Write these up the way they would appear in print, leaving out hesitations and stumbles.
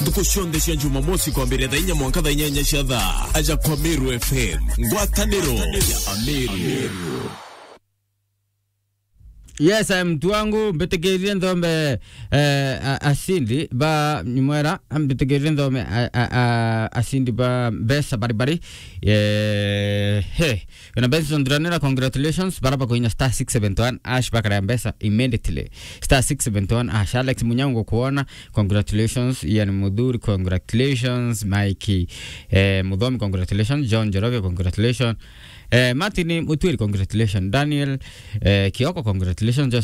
Dukushonde cia Jumamosi kwa mbere thaa 4 mwanka thaa 8 cia thaa. Aja kwa Meru FM. Ngwataniro ya Meru. Yes, mtu wangu mbetegerie ndombe asindi ba nyumwera mbetegerie ndombe asindi ba besa baribari una besa ndranera congratulations baraba ko ina star 671 ash bakara besa immediately star 671 ash Alex Munyango kuona congratulations yani Mudhuri congratulations Mikey Mudhomi congratulations John Joroge congratulations Martin Mutwiri congratulations Daniel Kioko congratulations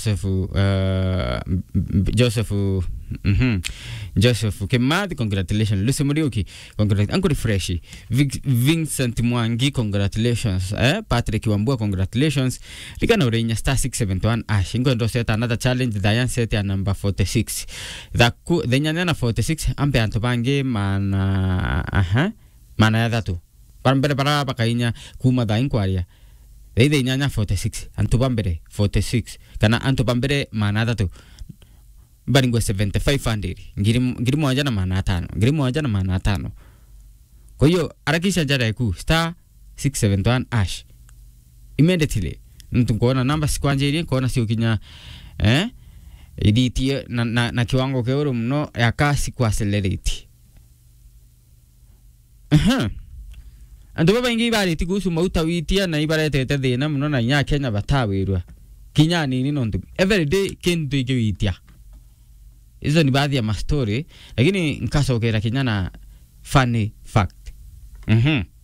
Joseph Kemadi congratulations Lucy Muriuki congratulations Uncle Freshi Vincent Mwangi congratulations Patrick Wambua congratulations Ligana Urenya star 671 ash ngondo set another challenge Diane set ya number 46 the nyanya 46 ampe antobange mana ya dhatu Parambere para bakainya kuma da inquiry. They nyanya 46 antubambere 46 kana antubambere manada tu. Baringo 7500 ngiri moja na maana 5. Kwa hiyo harakisha jara ku star 671 ash. Immediately ntukuona namba sikwanje kuona si ukinya edit na kiwango keoro mno ya kasi ku accelerate. Ando baba ingi bari tigusu mauta witia na ibarete tete na muno na nya Kenya batawirwa kinya nini nondu every day kendo ige witia hizo ni baadhi ya mastori lakini nkasokera kinya na funny fact